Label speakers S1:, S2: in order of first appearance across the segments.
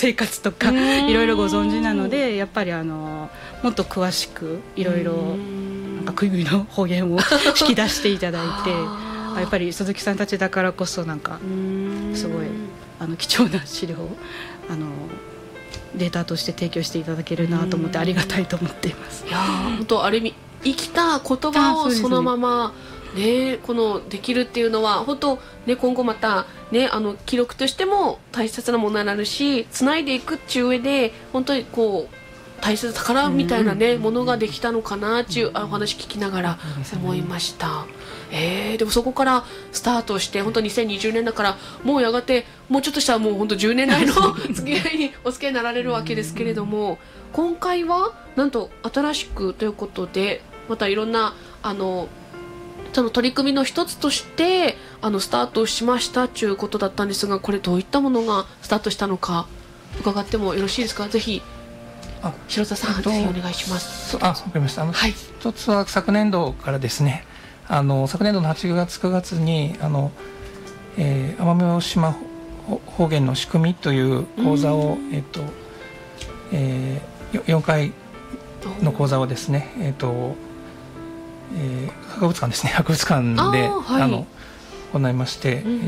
S1: 生活とかいろいろご存知なので、やっぱりもっと詳しくいろいろクイグイの方言を引き出していただいてやっぱり鈴木さんたちだからこそなんかすごい貴重な資料をデータとして提供していただけるなと思ってありがたいと思っています。
S2: いや本当ある意味生きた言葉をそのままね、このできるっていうのは本当、ね、今後また、ね、記録としても大切なものになるし、つないでいくっていう上で本当にこう大切な宝みたいなね、ものができたのかなっていうお話聞きながら思いました。でもそこからスタートして本当2020年だからもうやがてもうちょっとしたらもう本当10年来の付き合いにお付き合いになられるわけですけれども、今回はなんと新しくということでまたいろんなその取り組みの一つとしてスタートしましたということだったんですが、これどういったものがスタートしたのか伺ってもよろしいですか。ぜひ白田さん、ぜひお願いします。
S3: わかりました。一つは昨年度からですね、昨年度の8月9月に奄美大島方言の仕組みという講座を、4回の講座をですね、博物館ですね、博物館で行いまして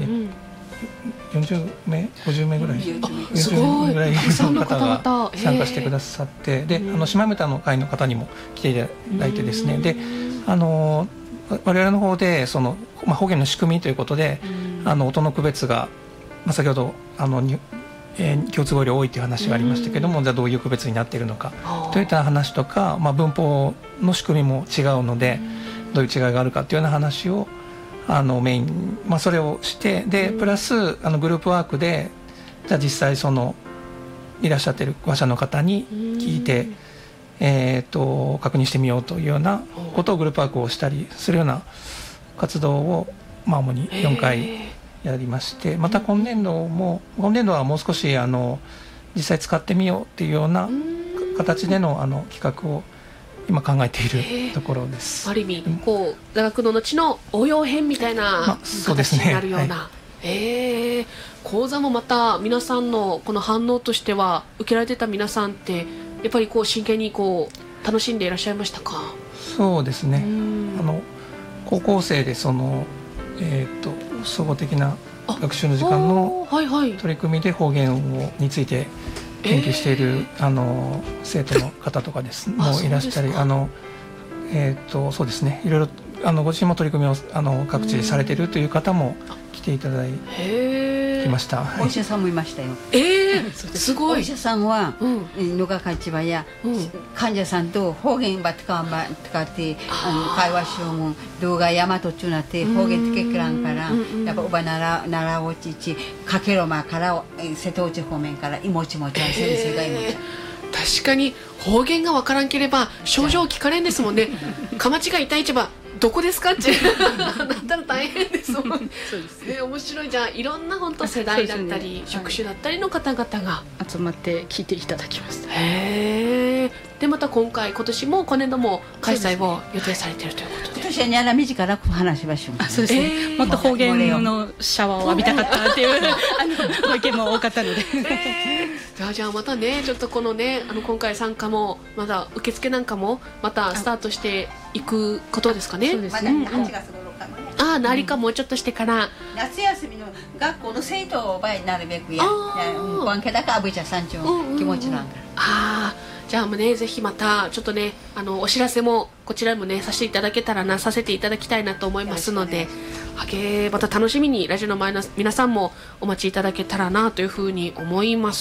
S3: 、40名50名ぐらい40名ぐらいの方が参加してくださって、で島唄の会の方にも来ていただいてですね、で我々の方でその、方言の仕組みということで音の区別が、先ほど共通語量多いという話がありましたけども、じゃあどういう区別になっているのかといった話とか、文法の仕組みも違うのでどういう違いがあるかというような話をメイン、それをしてでプラスグループワークでじゃあ実際そのいらっしゃっている話者の方に聞いて、確認してみようというようなことをグループワークをしたりするような活動を、主に4回やりまして、また今年度はもう少し実際使ってみようっていうような形での企画を今考えているところです。
S2: ある意味こう座学の後の応用編みたいな形になるような、講座もまた皆さんのこの反応としては受けられてた皆さんってやっぱりこう真剣にこう楽しんでいらっしゃいましたか。
S3: そうですね、高校生でその総合的な学習の時間の取り組みで方言について研究している生徒の方とかですもいらっしゃり、そうですね、いろいろご自身も取り組みを各地でされているという方も来ていただきました。
S4: お医者さんもいましたよ。
S2: すごい。
S4: お医者さんは野が会や患者さんと方言ば使って会話しようも動画山途中なって方言ってけらんからやっぱおば奈良おちちかけろまから瀬戸内方面からいもちもちゃん先生がいました。
S2: 確かに方言がわからんければ症状聞かれんですもんね。かまちが痛いちばどこですかってなったら大変ですもん。そうです、面白い。じゃあいろんな本当世代だったり、職種だったりの方々が
S1: 集まって聞いていただきました。
S2: でまた今年も今年度も開催を予定されているということで、
S4: 今年はにゃら短らく話しましょう。
S1: そうですね、もっと方言のシャワーを浴びたかったっていうご意見も多かったので
S2: じゃあまたねちょっとこのね今回参加もまだ受付なんかもまたスタートしていくことですかね。
S4: そうですね、8月頃かもね。
S2: なりかもうちょっとしてから
S4: 夏休みの学校の生徒をなるべくご案件だからあぶいちゃさんちの気持ちなんだ。
S2: じゃあもうねぜひまたちょっとねお知らせもこちらもねさせていただけたらなさせていただきたいなと思いますので、また楽しみにラジオの前の皆さんもお待ちいただけたらなというふうに思います。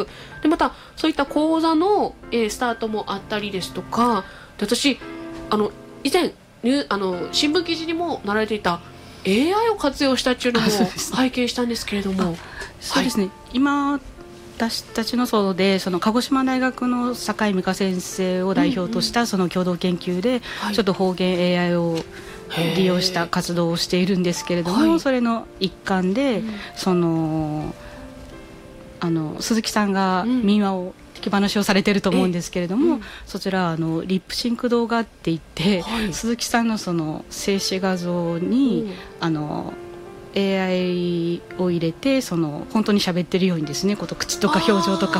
S2: でまたそういった講座のスタートもあったりですとかで、私以前新聞記事にもなられていた AI を活用したっていうのも拝見したんですけれども。
S1: そうですね、今私たちの層でその鹿児島大学の坂井美香先生を代表としたその共同研究でちょっと方言 AI を利用した活動をしているんですけれども、それの一環でその鈴木さんが民話を手放しをされていると思うんですけれども、そちらリップシンク動画って言って、鈴木さんのその静止画像にAI を入れてその本当に喋ってるようにですね、口とか表情とか